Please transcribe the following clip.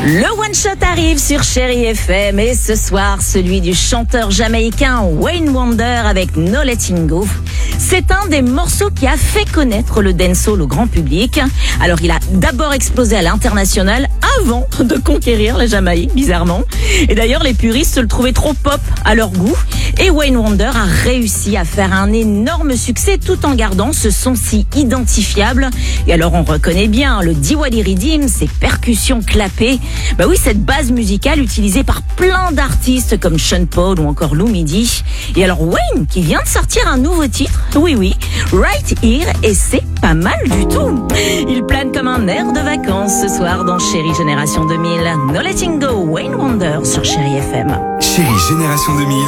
Le One Shot arrive sur Chérie FM et ce soir, celui du chanteur jamaïcain Wayne Wonder avec No Letting Go. C'est un des morceaux qui a fait connaître le dancehall au grand public. Alors, il a d'abord explosé à l'international avant de conquérir la Jamaïque, bizarrement. Et d'ailleurs, les puristes le trouvaient trop pop à leur goût. Et Wayne Wonder a réussi à faire un énorme succès tout en gardant ce son si identifiable. Et alors, on reconnaît bien le Diwali Rhythm, ses percussions clapées. Bah oui, cette base musicale utilisée par plein d'artistes comme Sean Paul ou encore Lou Midi. Et alors Wayne qui vient de sortir un nouveau titre, oui, Right Here, et c'est pas mal du tout. Il plane comme un air de vacances ce soir dans Chérie Génération 2000. No Letting Go, Wayne Wonder sur Chérie FM. Chérie Génération 2000.